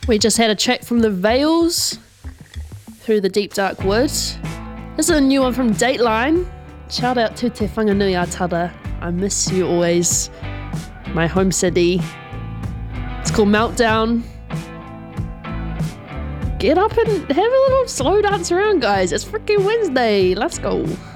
We just had a track from the Veils, Through the Deep Dark Wood. This is a new one from Dateline. Shout out to Te Whanganui a Tara. I miss you always. My home city. It's called Meltdown. Get up and have a little slow dance around, guys. It's freaking Wednesday. Let's go.